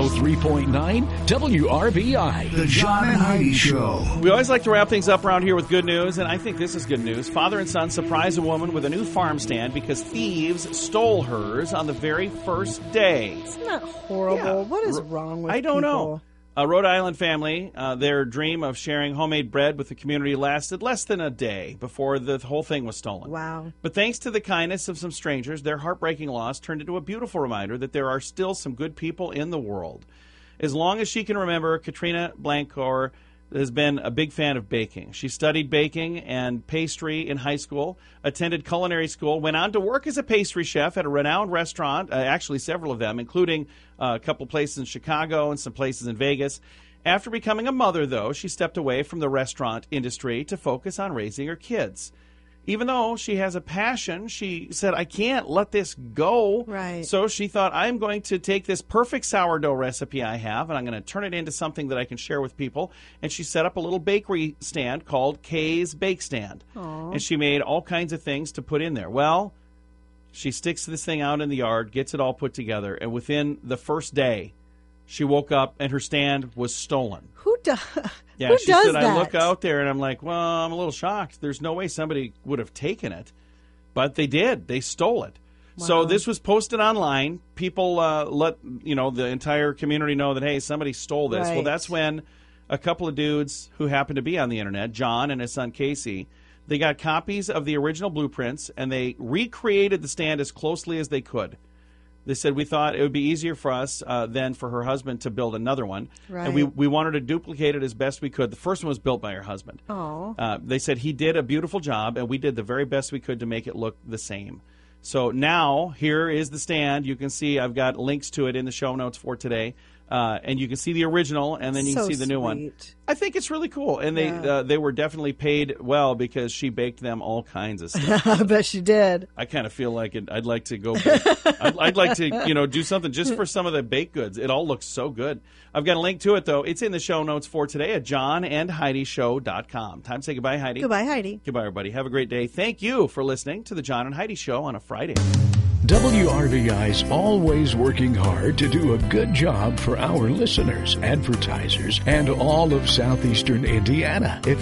103.9 WRBI. The John and Heidi Show. We always like to wrap things up around here with good news, and I think this is good news. Father and son surprise a woman with a new farm stand because thieves stole hers on the very first day. Isn't that horrible? Yeah. What is wrong with I don't people? know. A Rhode Island family, their dream of sharing homemade bread with the community lasted less than a day before the whole thing was stolen. Wow. But thanks to the kindness of some strangers, their heartbreaking loss turned into a beautiful reminder that there are still some good people in the world. As long as she can remember, Katrina Blancor has been a big fan of baking. She studied baking and pastry in high school, attended culinary school, went on to work as a pastry chef at a renowned restaurant, actually several of them, including a couple places in Chicago and some places in Vegas. After becoming a mother, though, she stepped away from the restaurant industry to focus on raising her kids. Even though she has a passion, she said, I can't let this go. Right. So she thought, I'm going to take this perfect sourdough recipe I have, and I'm going to turn it into something that I can share with people. And she set up a little bakery stand called Kay's Bake Stand. Aww. And she made all kinds of things to put in there. Well, she sticks this thing out in the yard, gets it all put together, and within the first day, she woke up and her stand was stolen. Who does? Yeah, Who she does said, that? I look out there and I'm like, well, I'm a little shocked. There's no way somebody would have taken it. But they did. They stole it. Wow. So this was posted online. People let the entire community know that, hey, somebody stole this. Right. Well, that's when a couple of dudes who happened to be on the internet, John and his son Casey, they got copies of the original blueprints and they recreated the stand as closely as they could. They said, we thought it would be easier for us than for her husband to build another one. Right. And we wanted to duplicate it as best we could. The first one was built by her husband. Oh. They said he did a beautiful job, and we did the very best we could to make it look the same. So now, here is the stand. You can see I've got links to it in the show notes for today. And you can see the original, and then you can So see the new one. sweet. I think it's really cool. And Yeah. they were definitely paid well because she baked them all kinds of stuff. I bet she did. I kind of feel like I'd like to go. I'd like to, do something just for some of the baked goods. It all looks so good. I've got a link to it, though. It's in the show notes for today at johnandheidishow.com. Time to say goodbye, Heidi. Goodbye, Heidi. Goodbye, everybody. Have a great day. Thank you for listening to the John and Heidi Show on a Friday. WRVI's always working hard to do a good job for our listeners, advertisers, and all of southeastern Indiana. If